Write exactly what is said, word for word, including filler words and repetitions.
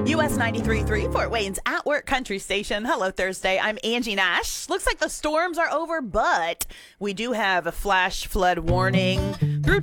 U S ninety-three point three, Fort Wayne's At Work Country Station. Hello, Thursday. I'm Angie Nash. Looks like the storms are over, but we do have a flash flood warning